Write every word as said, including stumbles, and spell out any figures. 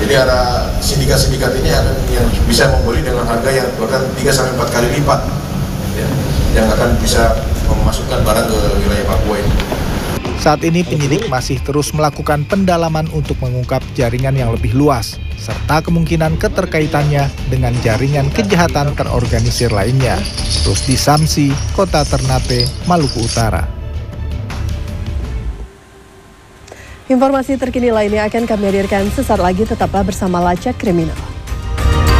Jadi ada sindikat-sindikat ini akan yang bisa membeli dengan harga yang bahkan tiga sampai empat kali lipat, ya, yang akan bisa memasukkan barang ke wilayah Papua ini. Saat ini penyidik masih terus melakukan pendalaman untuk mengungkap jaringan yang lebih luas, serta kemungkinan keterkaitannya dengan jaringan kejahatan terorganisir lainnya. Rusdi Samsi, Kota Ternate, Maluku Utara. Informasi terkini lainnya akan kami hadirkan sesaat lagi, tetaplah bersama Lacak Kriminal.